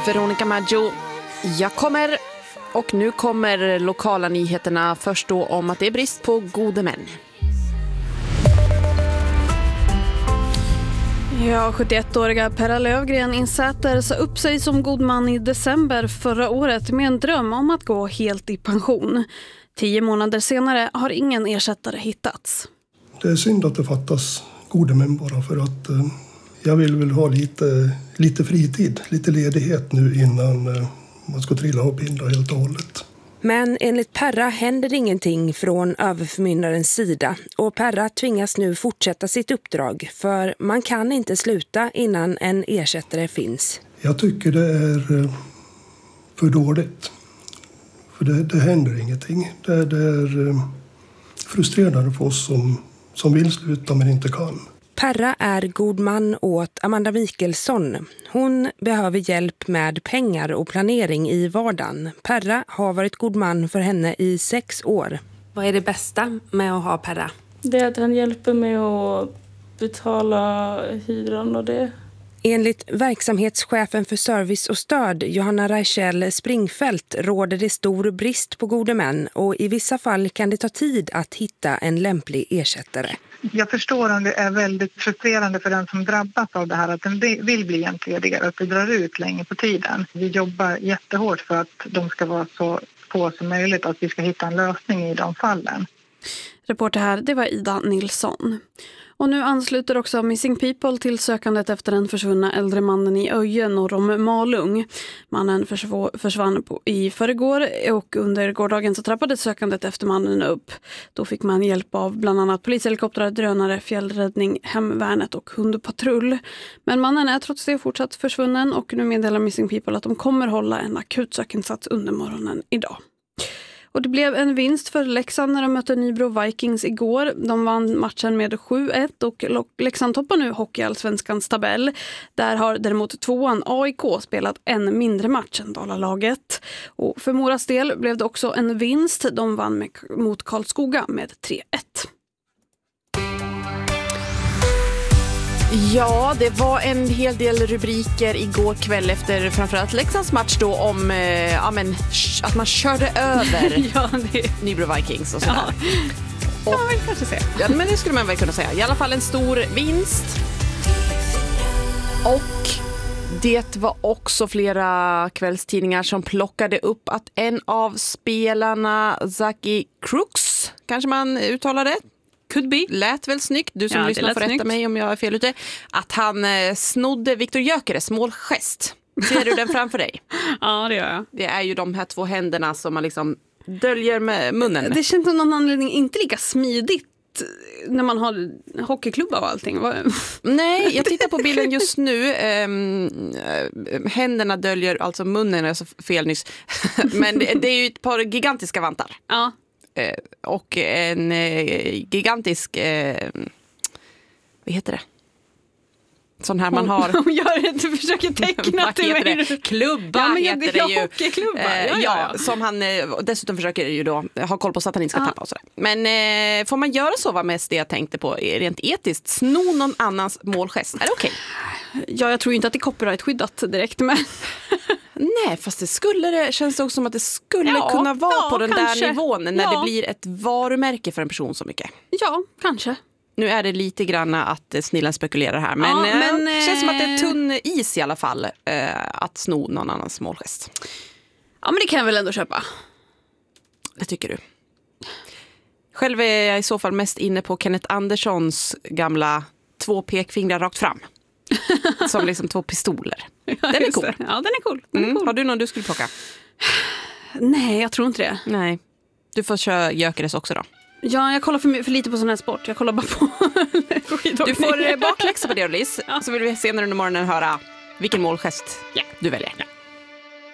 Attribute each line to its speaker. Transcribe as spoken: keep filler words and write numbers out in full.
Speaker 1: Veronica Maggio. Jag kommer, och nu kommer lokala nyheterna först då om att det är brist på gode män.
Speaker 2: Ja, sjuttioettåriga Perra Lövgren Insäter sa upp sig som god man i december förra året med en dröm om att gå helt i pension. Tio månader senare har ingen ersättare hittats.
Speaker 3: Det är synd att det fattas gode män bara för att eh, jag vill väl ha lite, lite fritid, lite ledighet nu innan eh, man ska trilla och pinda helt och hållet.
Speaker 4: Men enligt Perra händer ingenting från överförmyndarens sida och Perra tvingas nu fortsätta sitt uppdrag för man kan inte sluta innan en ersättare finns.
Speaker 3: Jag tycker det är eh, för dåligt. För det, det händer ingenting. Det, det är eh, frustrerande för oss som, som vill sluta men inte kan.
Speaker 4: Perra är god man åt Amanda Mikelsson. Hon behöver hjälp med pengar och planering i vardagen. Perra har varit god man för henne i sex år. Vad är det bästa med att ha Perra?
Speaker 5: Det är att han hjälper mig att betala hyran och det.
Speaker 4: Enligt verksamhetschefen för service och stöd, Johanna Rachel Springfält, råder det stor brist på gode män och i vissa fall kan det ta tid att hitta en lämplig ersättare.
Speaker 6: Jag förstår om det är väldigt frustrerande för den som drabbas av det här att den vill bli entledigare och att det drar ut länge på tiden. Vi jobbar jättehårt för att de ska vara så få som möjligt, att vi ska hitta en lösning i de fallen.
Speaker 2: Reporter här, det var Ida Nilsson. Och nu ansluter också Missing People till sökandet efter den försvunna äldre mannen i Öje norr om Malung. Mannen försv- försvann på, i förrgår och under gårdagen så trappades sökandet efter mannen upp. Då fick man hjälp av bland annat polishelikoptrar, drönare, fjällräddning, hemvärnet och hundpatrull. Men mannen är trots det fortsatt försvunnen och nu meddelar Missing People att de kommer hålla en akut sökinsats under morgonen idag. Och det blev en vinst för Leksand när de mötte Nybro Vikings igår. De vann matchen med sju ett och Leksand toppar nu hockeyallsvenskans tabell. Där har däremot tvåan A I K spelat en mindre match än Dalalaget. Och för Moras del blev det också en vinst. De vann med, mot Karlskoga med tre ett.
Speaker 1: Ja, det var en hel del rubriker igår kväll efter framförallt Leksands match då om eh, ja, men, att man körde över
Speaker 2: ja, det...
Speaker 1: Nybro Vikings och sådär.
Speaker 2: Ja, kan man väl kanske säga.
Speaker 1: Ja, men det skulle man väl kunna säga. I alla fall en stor vinst. Och det var också flera kvällstidningar som plockade upp att en av spelarna, Zaki Crooks, kanske man uttalar det,
Speaker 2: could be.
Speaker 1: Lät väl snyggt, du som
Speaker 2: ja,
Speaker 1: lyssnar får rätta
Speaker 2: snyggt.
Speaker 1: mig om jag är fel ute, att han eh, snodde Viktor Gyökeres målgest. Ser du den framför dig?
Speaker 2: Ja, det gör jag.
Speaker 1: Det är ju de här två händerna som man liksom döljer med munnen.
Speaker 2: Det känns av någon anledning inte lika smidigt när man har hockeyklubba och allting.
Speaker 1: Nej, jag tittar på bilden just nu. Um, händerna döljer alltså munnen, alltså fel nyss. Men det, det är ju ett par gigantiska vantar.
Speaker 2: Ja.
Speaker 1: Och en eh, gigantisk eh, vad heter det? Sån här man har.
Speaker 2: Hon gör det, du försöker teckna till mig.
Speaker 1: Det? Klubba
Speaker 2: ja, men
Speaker 1: heter det ju.
Speaker 2: Hockeyklubba.
Speaker 1: Eh,
Speaker 2: ja, ja,
Speaker 1: ja, som han eh, dessutom försöker ju då ha koll på så att han inte ska
Speaker 2: ja.
Speaker 1: tappa och sådär. Men eh, får man göra så, var mest det jag tänkte på rent etiskt? Sno någon annans målgest. Är det okej?
Speaker 2: Okay? Ja, jag tror inte att det är copyright-skyddat direkt, men...
Speaker 1: Nej, fast det skulle det, känns det också som att det skulle
Speaker 2: ja,
Speaker 1: kunna vara
Speaker 2: ja,
Speaker 1: på den
Speaker 2: kanske.
Speaker 1: där nivån när
Speaker 2: ja.
Speaker 1: det blir ett varumärke för en person så mycket.
Speaker 2: Ja, kanske.
Speaker 1: Nu är det lite grann att snillen spekulerar här. Men,
Speaker 2: ja, men
Speaker 1: det känns som att det är tunn is i alla fall eh, att sno någon annans målgest.
Speaker 2: Ja, men det kan jag väl ändå köpa.
Speaker 1: Det tycker du. Själv är jag i så fall mest inne på Kenneth Anderssons gamla två pekfingrar rakt fram. Som liksom två pistoler. Den är cool.
Speaker 2: Ja, den är cool. Den är
Speaker 1: mm.
Speaker 2: cool.
Speaker 1: Har du någon du skulle plocka?
Speaker 2: Nej, jag tror inte det.
Speaker 1: Nej. Du får köra Gyökeres också då.
Speaker 2: Ja, jag kollar för, för lite på sån här sport. Jag kollar bara på
Speaker 1: Du får bakläxa på det, Liz.
Speaker 2: Ja.
Speaker 1: Så vill vi senare under morgonen höra vilken målgest
Speaker 2: ja.
Speaker 1: du väljer.
Speaker 2: Ja.